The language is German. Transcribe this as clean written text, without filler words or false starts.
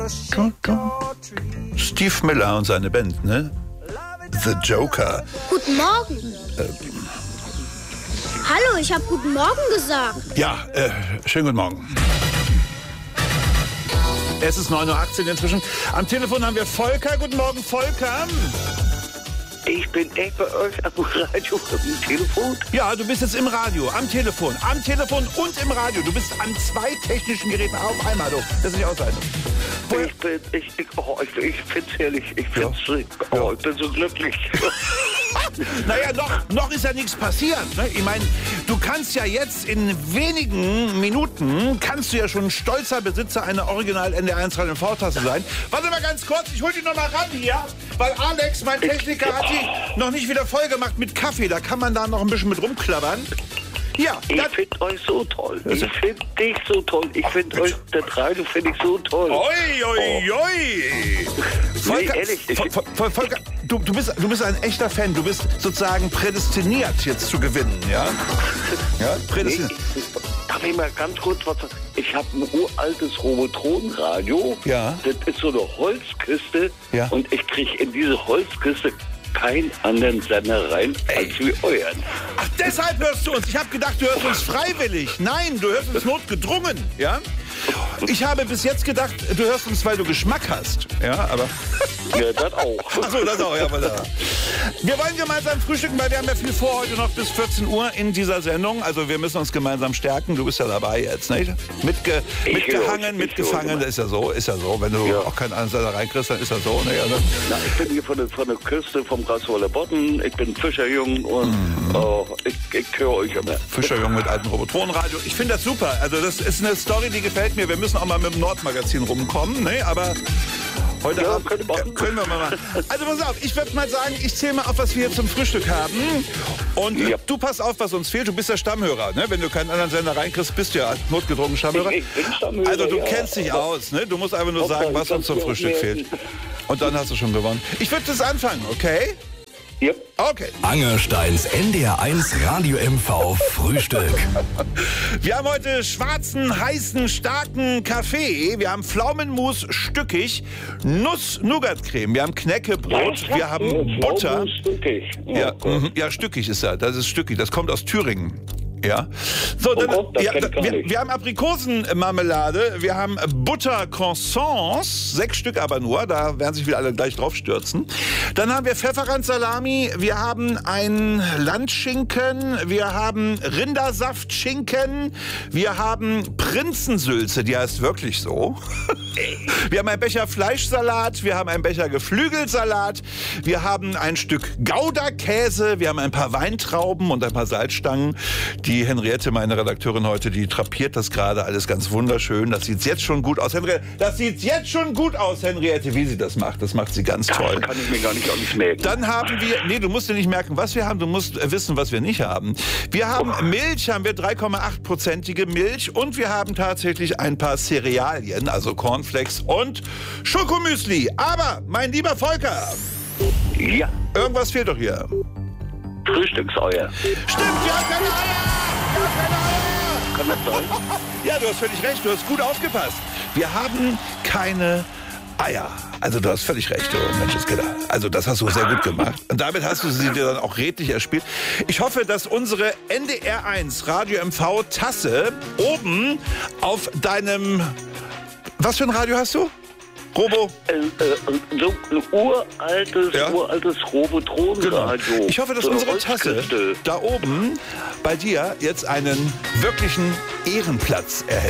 Steve Miller und seine Band, ne? The Joker. Guten Morgen. Hallo, ich habe guten Morgen gesagt. Ja, schönen guten Morgen. Es ist 9:18 Uhr inzwischen. Am Telefon haben wir Volker. Guten Morgen, Volker. Ich bin echt bei euch am Radio am Telefon. Ja, du bist jetzt im Radio, am Telefon und im Radio. Du bist an zwei technischen Geräten auf einmal. Du. Das ist nicht aushalten. Ich find's herrlich. Ich bin so glücklich. Naja, noch ist ja nichts passiert. Ne? Ich meine, du kannst ja jetzt in wenigen Minuten, kannst du ja schon stolzer Besitzer einer Original NDR1 Radio V-Tasse sein. Warte mal ganz kurz, ich hol die noch mal ran hier, weil Alex, mein Techniker, hat die noch nicht wieder voll gemacht mit Kaffee. Da kann man da noch ein bisschen mit rumklappern. Ja, ich finde euch so toll. Ich finde dich so toll. Ich finde euch, das Radio finde ich so toll. Oi. Volker, ehrlich. Volker, du bist ein echter Fan. Du bist sozusagen prädestiniert jetzt zu gewinnen, ja? Ja, prädestiniert. Darf ich mal ganz kurz was sagen? Ich habe ein uraltes Robotronenradio. Ja. Das ist so eine Holzkiste. Ja. Und ich kriege in diese Holzkiste keinen anderen Sender rein als wie euren. Ach, deshalb hörst du uns. Ich habe gedacht, du hörst uns freiwillig. Nein, du hörst uns notgedrungen, ja? Ich habe bis jetzt gedacht, du hörst uns, weil du Geschmack hast. Ja, aber... Ja, das auch. Ach so, das auch, ja, voilà. Wir wollen gemeinsam frühstücken, weil wir haben ja viel vor heute noch bis 14 Uhr in dieser Sendung. Also wir müssen uns gemeinsam stärken. Du bist ja dabei jetzt, nicht? Mitgehangen, mitgefangen, das ist ja so. Wenn du auch keinen anderen Sender reinkriegst, dann ist das so. Ne? Also, ich bin hier von der Küste, vom Graswalder Bodden. Ich bin Fischerjung und ich höre euch immer. Fischerjung mit altem Robotronenradio. Ich finde das super. Also das ist eine Story, die gefällt mir. Wir müssen auch mal mit dem Nordmagazin rumkommen, ne? Aber heute Abend können wir mal machen. Also pass auf, ich würde mal sagen, ich zähle mal auf, was wir hier zum Frühstück haben. Und du pass auf, was uns fehlt. Du bist der Stammhörer, ne? Wenn du keinen anderen Sender reinkriegst, bist du ja notgedrungen Stammhörer. Ich bin Stammhörer. Also du kennst dich aus, ne? Du musst einfach nur sagen, was uns zum Frühstück fehlt. Und dann hast du schon gewonnen. Ich würde das anfangen, okay? Ja. Okay. Angersteins NDR1 Radio MV Frühstück. Wir haben heute schwarzen, heißen, starken Kaffee. Wir haben Pflaumenmus stückig, Nuss-Nougat-Creme. Wir haben Knäckebrot. Wir haben Butter. Stückig. Ja, stückig ist das. Das ist stückig. Das kommt aus Thüringen. Ja. So, dann, wir haben Aprikosenmarmelade, wir haben Butter-Croissants, 6 Stück aber nur, da werden sich wieder alle gleich drauf stürzen. Dann haben wir Pfefferrand-Salami, wir haben ein Landschinken, wir haben Rindersaftschinken, wir haben Prinzensülze, die heißt wirklich so. Wir haben einen Becher Fleischsalat, wir haben einen Becher Geflügelsalat, wir haben ein Stück Gouda-Käse, wir haben ein paar Weintrauben und ein paar Salzstangen. Die Henriette, meine Redakteurin heute, die drapiert das gerade alles ganz wunderschön. Das sieht jetzt schon gut aus, Henriette. Das sieht jetzt schon gut aus, Henriette, wie sie das macht. Das macht sie ganz toll. Das kann ich mir gar nicht alles merken. Dann haben wir, du musst dir nicht merken, was wir haben. Du musst wissen, was wir nicht haben. Wir haben Milch, haben wir 3,8%ige Milch. Und wir haben tatsächlich ein paar Cerealien, also Cornflakes und Schokomüsli. Aber, mein lieber Volker, irgendwas fehlt doch hier. Frühstückseier. Stimmt, wir haben keine Eier! Kann das sein? Ja, du hast völlig recht, du hast gut aufgepasst. Wir haben keine Eier. Also du hast völlig recht, du Menschenskinder. Also das hast du sehr gut gemacht. Und damit hast du sie dir dann auch redlich erspielt. Ich hoffe, dass unsere NDR1 Radio MV Tasse oben auf deinem... Was für ein Radio hast du? Robo? So ein uraltes Robotronenradio. Genau. Ich hoffe, dass unsere Tasse da oben bei dir jetzt einen wirklichen Ehrenplatz erhält.